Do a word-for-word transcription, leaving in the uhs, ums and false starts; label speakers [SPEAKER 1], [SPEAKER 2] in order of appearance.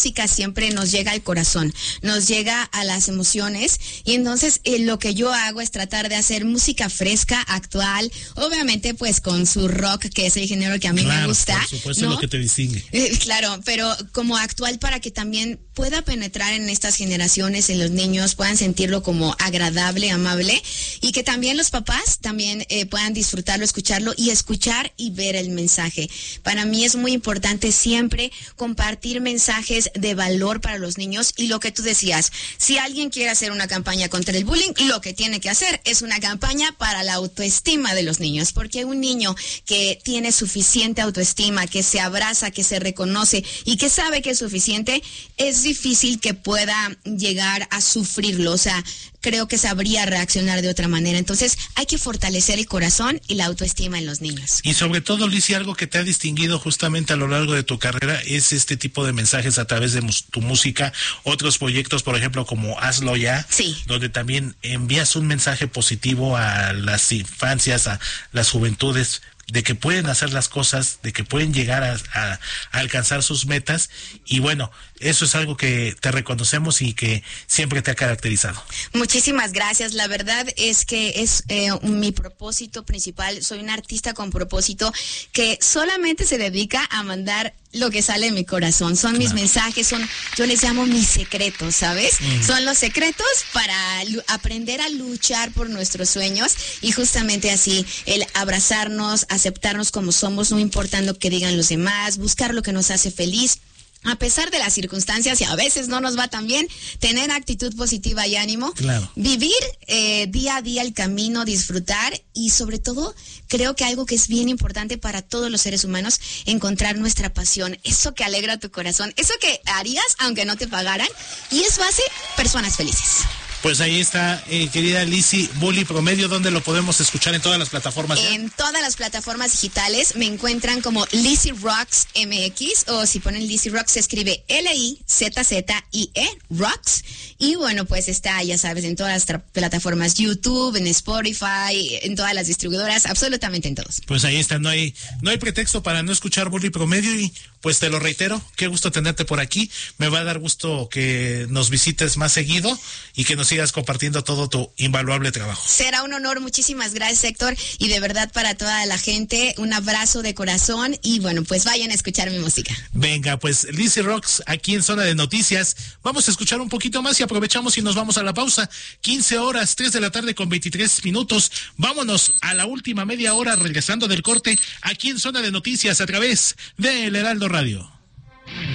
[SPEAKER 1] música siempre nos llega al corazón, nos llega a las emociones, y entonces eh, lo que yo hago es tratar de hacer música fresca, actual, obviamente pues con su rock, que es el género que a mí
[SPEAKER 2] claro,
[SPEAKER 1] me gusta.
[SPEAKER 2] Por supuesto,
[SPEAKER 1] ¿no?
[SPEAKER 2] Es lo que te distingue.
[SPEAKER 1] Eh, claro, pero como actual para que también pueda penetrar en estas generaciones, en los niños, puedan sentirlo como agradable, amable, y que también los papás también eh, puedan disfrutarlo, escucharlo y escuchar y ver el mensaje. Para mí es muy importante siempre compartir mensajes de valor para los niños, y lo que tú decías, si alguien quiere hacer una campaña contra el bullying, lo que tiene que hacer es una campaña para la autoestima de los niños, porque un niño que tiene suficiente autoestima, que se abraza, que se reconoce y que sabe que es suficiente, es difícil que pueda llegar a sufrirlo, o sea, creo que sabría reaccionar de otra manera. Entonces hay que fortalecer el corazón y la autoestima en los niños.
[SPEAKER 2] Y sobre todo, Lizzy, algo que te ha distinguido justamente a lo largo de tu carrera es este tipo de mensajes a través de mus- tu música, otros proyectos, por ejemplo, como Hazlo Ya,
[SPEAKER 1] sí,
[SPEAKER 2] donde también envías un mensaje positivo a las infancias, a las juventudes, de que pueden hacer las cosas, de que pueden llegar a, a, a alcanzar sus metas, y bueno, eso es algo que te reconocemos y que siempre te ha caracterizado.
[SPEAKER 1] Muchísimas gracias. La verdad es que es eh, mi propósito principal. Soy una artista con propósito que solamente se dedica a mandar lo que sale de mi corazón. Son mis
[SPEAKER 2] Claro.
[SPEAKER 1] mensajes, son, yo les llamo mis secretos, ¿sabes? Mm. Son los secretos para lu- aprender a luchar por nuestros sueños, y justamente así, el abrazarnos, aceptarnos como somos, no importando que digan los demás, buscar lo que nos hace feliz. A pesar de las circunstancias, y a veces no nos va tan bien, tener actitud positiva y ánimo,
[SPEAKER 2] claro.
[SPEAKER 1] vivir eh, día a día el camino, disfrutar, y sobre todo, creo que algo que es bien importante para todos los seres humanos, encontrar nuestra pasión, eso que alegra tu corazón, eso que harías aunque no te pagaran, y eso hace personas felices.
[SPEAKER 2] Pues ahí está, eh, querida Lizzy, Bully Promedio. ¿Dónde lo podemos escuchar? ¿En todas las plataformas? ¿Ya?
[SPEAKER 1] En todas las plataformas digitales me encuentran como Lizzy Rocks M X, o si ponen Lizzy Rocks se escribe L I Z Z I E, Rocks. Y bueno, pues está, ya sabes, en todas las tra- plataformas, YouTube, en Spotify, en todas las distribuidoras, absolutamente en todos.
[SPEAKER 2] Pues ahí está, no hay, no hay pretexto para no escuchar Bully Promedio, y pues te lo reitero, qué gusto tenerte por aquí. Me va a dar gusto que nos visites más seguido y que nos sigas compartiendo todo tu invaluable trabajo.
[SPEAKER 1] Será un honor, muchísimas gracias, Héctor, y de verdad para toda la gente, un abrazo de corazón, y bueno, pues vayan a escuchar mi música.
[SPEAKER 2] Venga, pues Lizzy Rocks aquí en Zona de Noticias. Vamos a escuchar un poquito más y aprovechamos y nos vamos a la pausa. quince horas, tres de la tarde con veintitrés minutos. Vámonos a la última media hora regresando del corte aquí en Zona de Noticias a través de El Heraldo Radio.